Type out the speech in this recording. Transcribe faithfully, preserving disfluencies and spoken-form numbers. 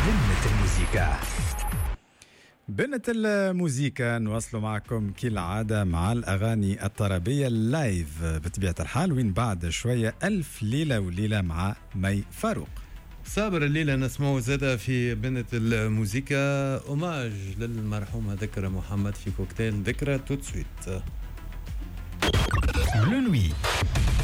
بنت الموسيقى. بنت الموسيقى نواصلوا معكم كالعادة مع الأغاني الطربية اللايف بطبيعة الحال، وين بعد شوية ألف ليلة وليلة مع مي فاروق. صابر الليلة نسمعه زادة في بنت الموسيقى أوماج للمرحومة ذكرى محمد في كوكتيل ذكرى توت سويت. بلو نوي